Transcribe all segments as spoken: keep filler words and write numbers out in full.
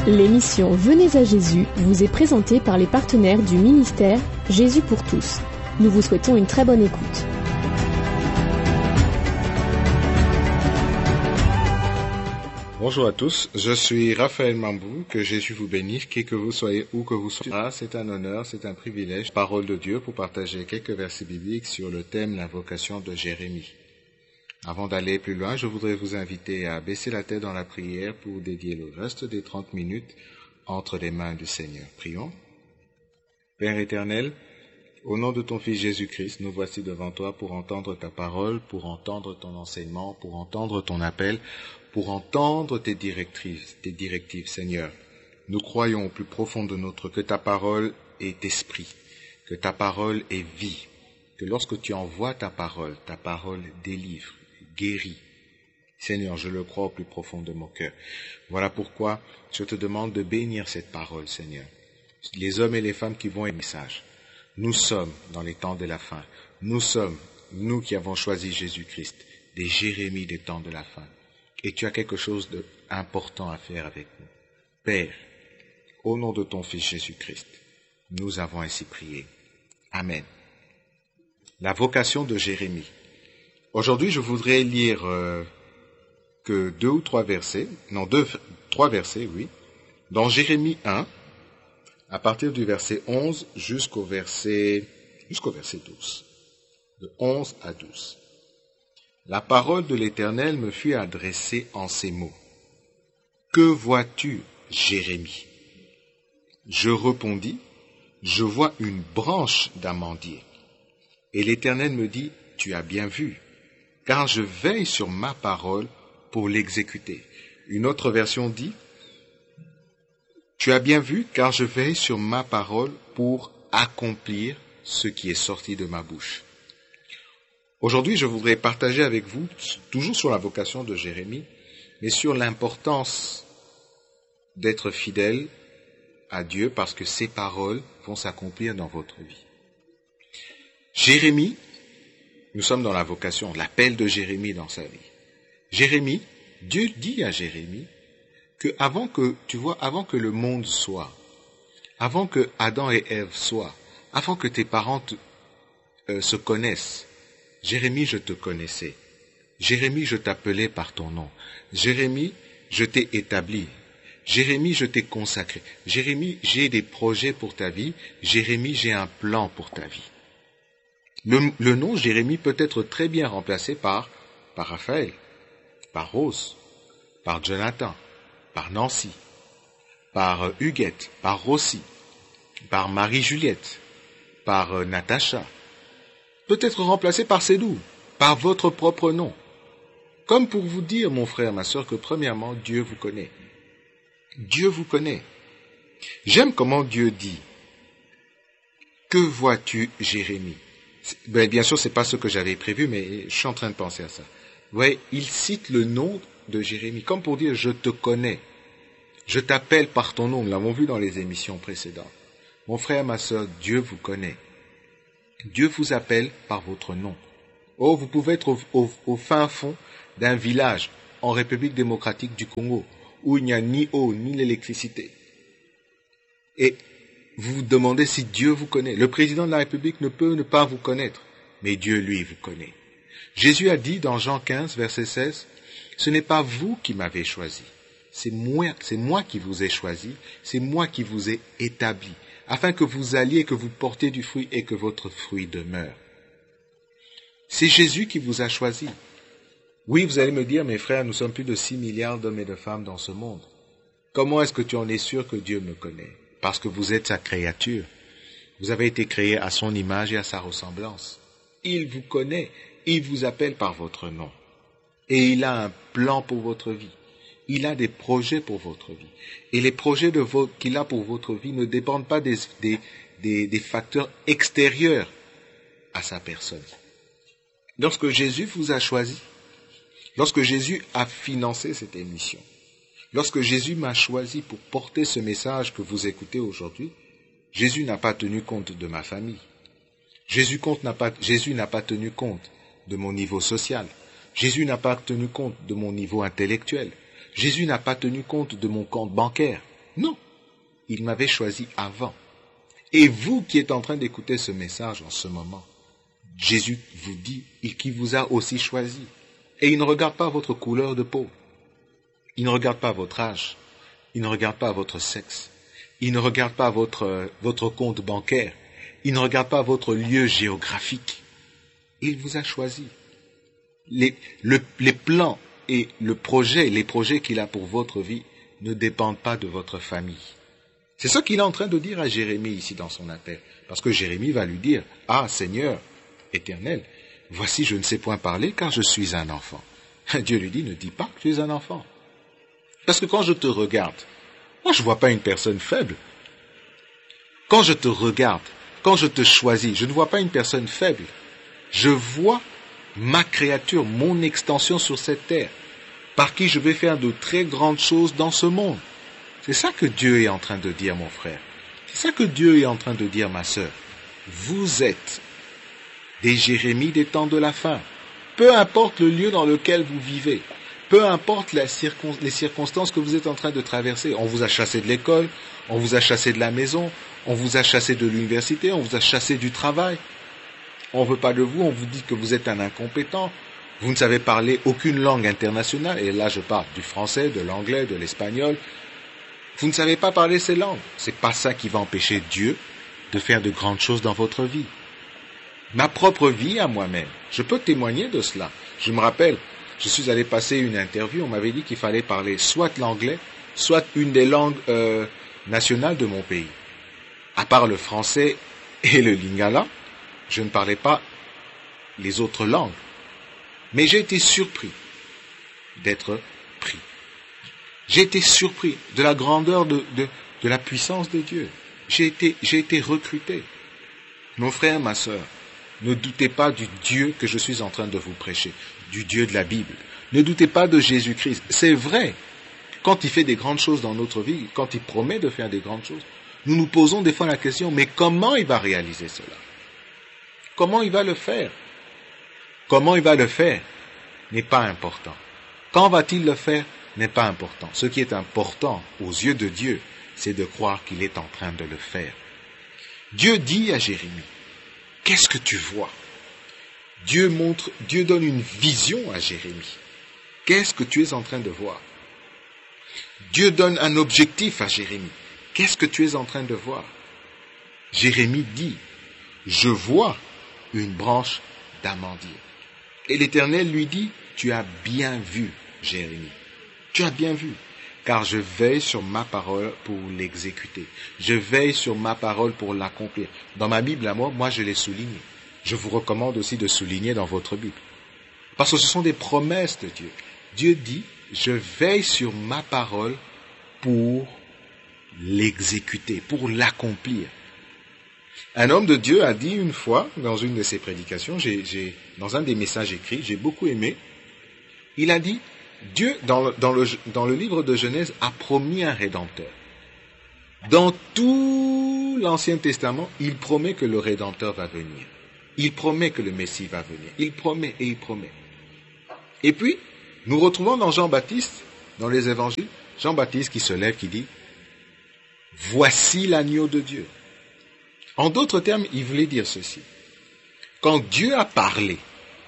L'émission Venez à Jésus vous est présentée par les partenaires du ministère Jésus pour tous. Nous vous souhaitons une très bonne écoute. Bonjour à tous, je suis Raphaël Mambou, que Jésus vous bénisse, qui que vous soyez, où que vous soyez. Ah, c'est un honneur, c'est un privilège, parole de Dieu, pour partager quelques versets bibliques sur le thème l'invocation de Jérémie. Avant d'aller plus loin, je voudrais vous inviter à baisser la tête dans la prière pour dédier le reste des trente minutes entre les mains du Seigneur. Prions. Père éternel, au nom de ton Fils Jésus-Christ, nous voici devant toi pour entendre ta parole, pour entendre ton enseignement, pour entendre ton appel, pour entendre tes directives, tes directives, Seigneur. Nous croyons au plus profond de notre que ta parole est esprit, que ta parole est vie, que lorsque tu envoies ta parole, ta parole délivre, guérit. Seigneur, je le crois au plus profond de mon cœur. Voilà pourquoi je te demande de bénir cette parole, Seigneur. Les hommes et les femmes qui vont écouter le message. Nous sommes dans les temps de la fin. Nous sommes, nous qui avons choisi Jésus-Christ, des Jérémies des temps de la fin. Et tu as quelque chose d'important à faire avec nous. Père, au nom de ton Fils Jésus-Christ, nous avons ainsi prié. Amen. La vocation de Jérémie. Aujourd'hui, je voudrais lire euh, que deux ou trois versets, non, deux, trois versets, oui, dans Jérémie un, à partir du verset onze jusqu'au verset, jusqu'au verset douze, de onze à douze. La parole de l'Éternel me fut adressée en ces mots. Que vois-tu, Jérémie? Je répondis, je vois une branche d'amandier. Et l'Éternel me dit, tu as bien vu, car je veille sur ma parole pour l'exécuter. Une autre version dit, tu as bien vu, car je veille sur ma parole pour accomplir ce qui est sorti de ma bouche. Aujourd'hui, je voudrais partager avec vous, toujours sur la vocation de Jérémie, mais sur l'importance d'être fidèle à Dieu parce que ses paroles vont s'accomplir dans votre vie. Jérémie, nous sommes dans la vocation, l'appel de Jérémie dans sa vie. Jérémie, Dieu dit à Jérémie que avant que, tu vois, avant que le monde soit, avant que Adam et Ève soient, avant que tes parents te, euh, se connaissent, Jérémie, je te connaissais. Jérémie, je t'appelais par ton nom. Jérémie, je t'ai établi. Jérémie, je t'ai consacré. Jérémie, j'ai des projets pour ta vie. Jérémie, j'ai un plan pour ta vie. Le, le nom Jérémie peut être très bien remplacé par, par Raphaël, par Rose, par Jonathan, par Nancy, par Huguette, par Rossi, par Marie-Juliette, par euh, Natacha. Peut être remplacé par Sédou, par votre propre nom. Comme pour vous dire, mon frère, ma sœur, que premièrement, Dieu vous connaît. Dieu vous connaît. J'aime comment Dieu dit. Que vois-tu, Jérémie? Ben, bien sûr, c'est pas ce que j'avais prévu, mais je suis en train de penser à ça. Vous voyez, il cite le nom de Jérémie, comme pour dire, je te connais. Je t'appelle par ton nom. Nous l'avons vu dans les émissions précédentes. Mon frère, ma sœur, Dieu vous connaît. Dieu vous appelle par votre nom. Oh, vous pouvez être au, au, au fin fond d'un village en République démocratique du Congo, où il n'y a ni eau, ni l'électricité. Et vous vous demandez si Dieu vous connaît. Le président de la République ne peut ne pas vous connaître, mais Dieu, lui, vous connaît. Jésus a dit dans Jean quinze, verset seize, « Ce n'est pas vous qui m'avez choisi, c'est moi, c'est moi qui vous ai choisi, c'est moi qui vous ai établi, afin que vous alliez, que vous portiez du fruit et que votre fruit demeure. » C'est Jésus qui vous a choisi. Oui, vous allez me dire, mes frères, nous sommes plus de six milliards d'hommes et de femmes dans ce monde. Comment est-ce que tu en es sûr que Dieu me connaît? Parce que vous êtes sa créature. Vous avez été créé à son image et à sa ressemblance. Il vous connaît, il vous appelle par votre nom. Et il a un plan pour votre vie. Il a des projets pour votre vie. Et les projets de vo- qu'il a pour votre vie ne dépendent pas des, des, des, des facteurs extérieurs à sa personne. Lorsque Jésus vous a choisi, lorsque Jésus a financé cette émission, lorsque Jésus m'a choisi pour porter ce message que vous écoutez aujourd'hui, Jésus n'a pas tenu compte de ma famille. Jésus, compte n'a pas, Jésus n'a pas tenu compte de mon niveau social. Jésus n'a pas tenu compte de mon niveau intellectuel. Jésus n'a pas tenu compte de mon compte bancaire. Non, il m'avait choisi avant. Et vous qui êtes en train d'écouter ce message en ce moment, Jésus vous dit qu'il vous a aussi choisi. Et il ne regarde pas votre couleur de peau. Il ne regarde pas votre âge. Il ne regarde pas votre sexe. Il ne regarde pas votre, votre compte bancaire. Il ne regarde pas votre lieu géographique. Il vous a choisi. Les, le, les plans et le projet, les projets qu'il a pour votre vie ne dépendent pas de votre famille. C'est ce qu'il est en train de dire à Jérémie ici dans son appel. Parce que Jérémie va lui dire, « Ah, Seigneur éternel, voici je ne sais point parler car je suis un enfant. » Dieu lui dit, « Ne dis pas que tu es un enfant. » Parce que quand je te regarde, moi je ne vois pas une personne faible. Quand je te regarde, quand je te choisis, je ne vois pas une personne faible. Je vois ma créature, mon extension sur cette terre, par qui je vais faire de très grandes choses dans ce monde. C'est ça que Dieu est en train de dire, mon frère. C'est ça que Dieu est en train de dire, ma sœur. Vous êtes des Jérémies des temps de la fin. Peu importe le lieu dans lequel vous vivez, peu importe la circon- les circonstances que vous êtes en train de traverser. On vous a chassé de l'école, on vous a chassé de la maison, on vous a chassé de l'université, on vous a chassé du travail. On ne veut pas de vous, on vous dit que vous êtes un incompétent. Vous ne savez parler aucune langue internationale. Et là, je parle du français, de l'anglais, de l'espagnol. Vous ne savez pas parler ces langues. C'est pas ça qui va empêcher Dieu de faire de grandes choses dans votre vie. Ma propre vie à moi-même, je peux témoigner de cela. Je me rappelle, je suis allé passer une interview, on m'avait dit qu'il fallait parler soit l'anglais, soit une des langues euh, nationales de mon pays. À part le français et le lingala, je ne parlais pas les autres langues. Mais j'ai été surpris d'être pris. J'ai été surpris de la grandeur de, de, de la puissance de Dieu. J'ai été, j'ai été recruté. Mon frère, ma sœur, ne doutez pas du Dieu que je suis en train de vous prêcher, du Dieu de la Bible. Ne doutez pas de Jésus-Christ. C'est vrai, quand il fait des grandes choses dans notre vie, quand il promet de faire des grandes choses, nous nous posons des fois la question, mais comment il va réaliser cela? Comment il va le faire? Comment il va le faire n'est pas important. Quand va-t-il le faire n'est pas important. Ce qui est important aux yeux de Dieu, c'est de croire qu'il est en train de le faire. Dieu dit à Jérémie, qu'est-ce que tu vois? Dieu montre, Dieu donne une vision à Jérémie. Qu'est-ce que tu es en train de voir? Dieu donne un objectif à Jérémie. Qu'est-ce que tu es en train de voir? Jérémie dit, je vois une branche d'amandier. Et l'Éternel lui dit, tu as bien vu, Jérémie. Tu as bien vu, car je veille sur ma parole pour l'exécuter. Je veille sur ma parole pour l'accomplir. Dans ma Bible à moi, moi je l'ai souligné. Je vous recommande aussi de souligner dans votre Bible. Parce que ce sont des promesses de Dieu. Dieu dit, je veille sur ma parole pour l'exécuter, pour l'accomplir. Un homme de Dieu a dit une fois, dans une de ses prédications, j'ai, j'ai, dans un des messages écrits, j'ai beaucoup aimé, il a dit, Dieu, dans le, dans, le, dans le livre de Genèse, a promis un Rédempteur. Dans tout l'Ancien Testament, il promet que le Rédempteur va venir. Il promet que le Messie va venir. Il promet et il promet. Et puis, nous retrouvons dans Jean-Baptiste, dans les évangiles, Jean-Baptiste qui se lève, qui dit, « Voici l'agneau de Dieu ». En d'autres termes, il voulait dire ceci. Quand Dieu a parlé,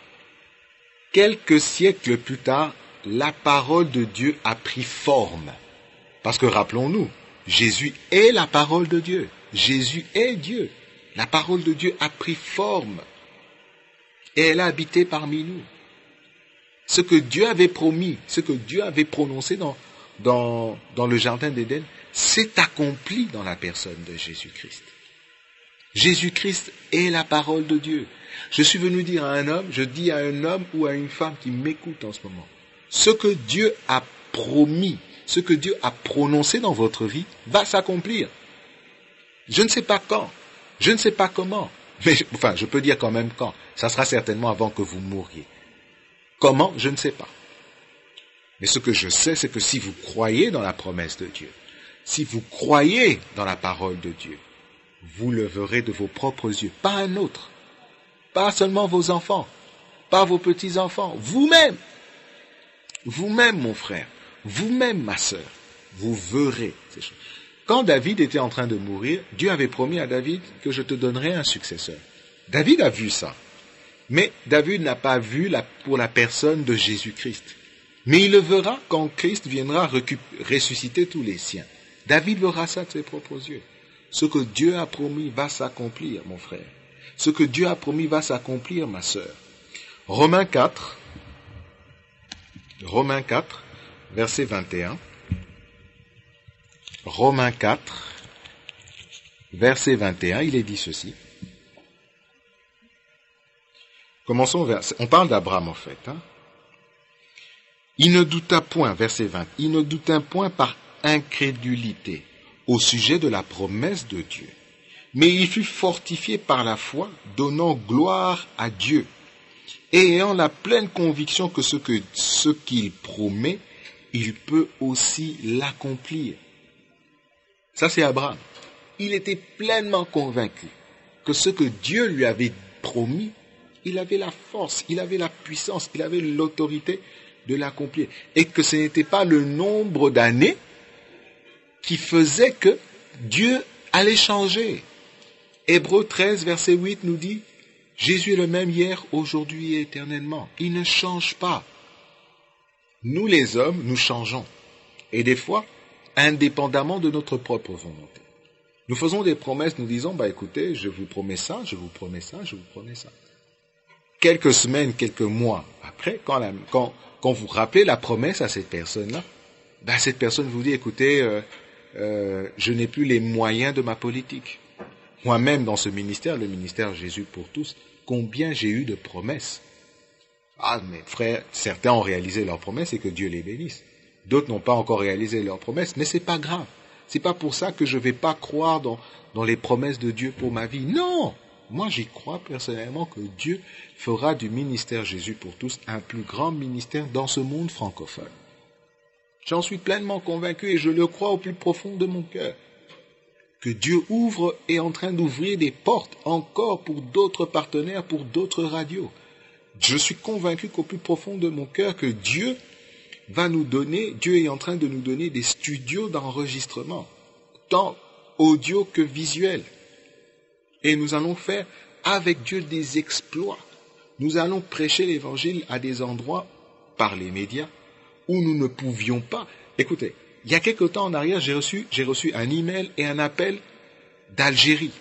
quelques siècles plus tard, la parole de Dieu a pris forme. Parce que rappelons-nous, Jésus est la parole de Dieu. Jésus est Dieu. La parole de Dieu a pris forme. Et elle a habité parmi nous. Ce que Dieu avait promis, ce que Dieu avait prononcé dans, dans, dans le jardin d'Éden, s'est accompli dans la personne de Jésus-Christ. Jésus-Christ est la parole de Dieu. Je suis venu dire à un homme, je dis à un homme ou à une femme qui m'écoute en ce moment, ce que Dieu a promis, ce que Dieu a prononcé dans votre vie va s'accomplir. Je ne sais pas quand, je ne sais pas comment, mais enfin, je peux dire quand même quand. Ça sera certainement avant que vous mouriez. Comment? Je ne sais pas. Mais ce que je sais, c'est que si vous croyez dans la promesse de Dieu, si vous croyez dans la parole de Dieu, vous le verrez de vos propres yeux, pas un autre, pas seulement vos enfants, pas vos petits-enfants, vous-même, vous-même mon frère, vous-même ma sœur, Vous verrez ces choses. Quand David était en train de mourir, Dieu avait promis à David que je te donnerai un successeur. David a vu ça. Mais David n'a pas vu la, pour la personne de Jésus-Christ. Mais il le verra quand Christ viendra récup- ressusciter tous les siens. David verra ça de ses propres yeux. Ce que Dieu a promis va s'accomplir, mon frère. Ce que Dieu a promis va s'accomplir, ma sœur. Romains quatre, Romains quatre, verset vingt et un. Romains quatre, verset vingt et un, il est dit ceci. Commençons vers, on parle d'Abraham en fait. Hein. Il ne douta point, verset vingt, il ne douta point par incrédulité au sujet de la promesse de Dieu, mais il fut fortifié par la foi, donnant gloire à Dieu, et ayant la pleine conviction que ce que ce qu'il promet, il peut aussi l'accomplir. Ça c'est Abraham. Il était pleinement convaincu que ce que Dieu lui avait promis, il avait la force, il avait la puissance, il avait l'autorité de l'accomplir. Et que ce n'était pas le nombre d'années qui faisait que Dieu allait changer. Hébreux treize, verset huit nous dit, Jésus est le même hier, aujourd'hui et éternellement. Il ne change pas. Nous les hommes, nous changeons. Et des fois, indépendamment de notre propre volonté. Nous faisons des promesses, nous disons, bah écoutez, je vous promets ça, je vous promets ça, je vous promets ça. Quelques semaines, quelques mois après, quand, la, quand, quand vous rappelez la promesse à cette personne-là, bah cette personne vous dit, écoutez, euh, euh, je n'ai plus les moyens de ma politique. Moi-même, dans ce ministère, le ministère Jésus pour tous, combien j'ai eu de promesses. Ah, mes frères, certains ont réalisé leurs promesses et que Dieu les bénisse. D'autres n'ont pas encore réalisé leurs promesses, mais c'est pas grave. C'est pas pour ça que je vais pas croire dans, dans les promesses de Dieu pour ma vie. Non! Moi, j'y crois personnellement que Dieu fera du ministère Jésus pour tous un plus grand ministère dans ce monde francophone. J'en suis pleinement convaincu et je le crois au plus profond de mon cœur. Que Dieu ouvre et est en train d'ouvrir des portes encore pour d'autres partenaires, pour d'autres radios. Je suis convaincu qu'au plus profond de mon cœur que Dieu va nous donner, Dieu est en train de nous donner des studios d'enregistrement, tant audio que visuel. Et nous allons faire avec Dieu des exploits. Nous allons prêcher l'évangile à des endroits, par les médias, où nous ne pouvions pas. Écoutez, il y a quelque temps en arrière, j'ai reçu, j'ai reçu un email et un appel d'Algérie.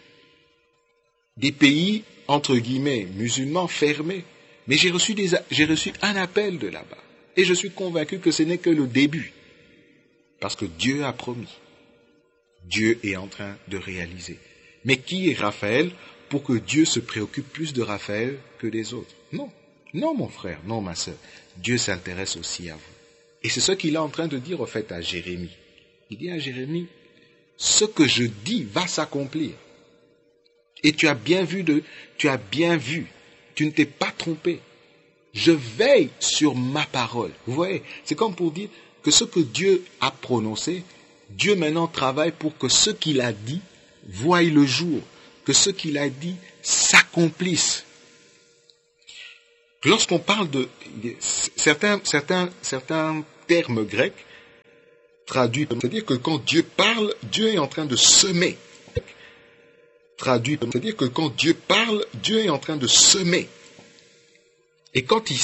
Des pays, entre guillemets, musulmans fermés. Mais j'ai reçu, des, j'ai reçu un appel de là-bas. Et je suis convaincu que ce n'est que le début. Parce que Dieu a promis. Dieu est en train de réaliser. Mais qui est Raphaël pour que Dieu se préoccupe plus de Raphaël que des autres? Non. Non, mon frère, non, ma sœur. Dieu s'intéresse aussi à vous. Et c'est ce qu'il est en train de dire, au fait, à Jérémie. Il dit à Jérémie, ce que je dis va s'accomplir. Et tu as bien vu de, tu as bien vu. Tu ne t'es pas trompé. Je veille sur ma parole. Vous voyez, c'est comme pour dire que ce que Dieu a prononcé, Dieu maintenant travaille pour que ce qu'il a dit voie le jour, que ce qu'il a dit s'accomplisse. Lorsqu'on parle de certains, certains, certains termes grecs traduits, c'est-à-dire que quand Dieu parle, Dieu est en train de semer. Traduit, c'est-à-dire que quand Dieu parle, Dieu est en train de semer. Et quand il